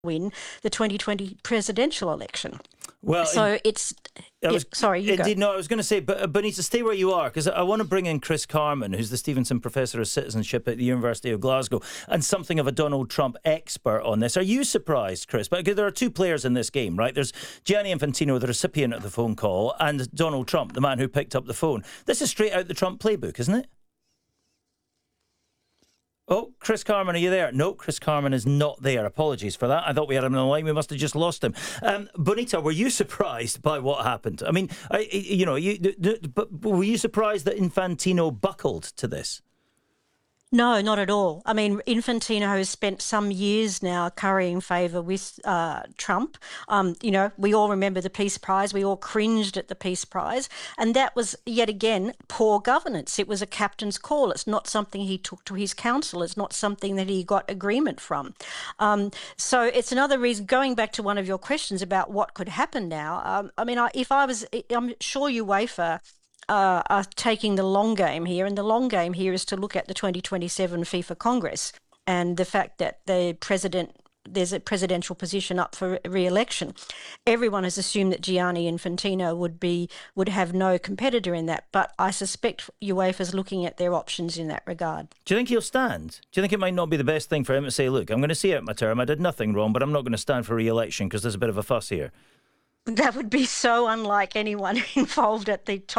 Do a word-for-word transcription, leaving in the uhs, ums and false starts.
win the twenty twenty presidential election. Well, so it's was, it, sorry, you indeed. go. No, I was going to say, but uh, Bonita, stay where you are, because I want to bring in Chris Carman, who's the Stevenson Professor of Citizenship at the University of Glasgow, and something of a Donald Trump expert on this. Are you surprised, Chris? Because there are two players in this game, right? There's Gianni Infantino, the recipient of the phone call, and Donald Trump, the man who picked up the phone. This is straight out the Trump playbook, isn't it? Oh, Chris Carman, are you there? No, Chris Carman is not there. Apologies for that. I thought we had him on the line. We must have just lost him. Um, Bonita, were you surprised by what happened? I mean, I, you know, you, but were you surprised that Infantino buckled to this? No, not at all. I mean, Infantino has spent some years now currying favour with uh, Trump. Um, you know, we all remember the Peace Prize. We all cringed at the Peace Prize. And that was, yet again, poor governance. It was a captain's call. It's not something he took to his council. It's not something that he got agreement from. Um, so it's another reason, going back to one of your questions about what could happen now. Um, I mean, I, if I was, I'm sure UEFA Uh, are taking the long game here, and the long game here is to look at the twenty twenty-seven FIFA Congress and the fact that the president, there's a presidential position up for re-election. Everyone has assumed that Gianni Infantino would be would have no competitor in that, but I suspect UEFA's looking at their options in that regard. Do you think he'll stand? Do you think it might not be the best thing for him to say, look, I'm going to see out my term, I did nothing wrong, but I'm not going to stand for re-election because there's a bit of a fuss here? That would be so unlike anyone involved at the top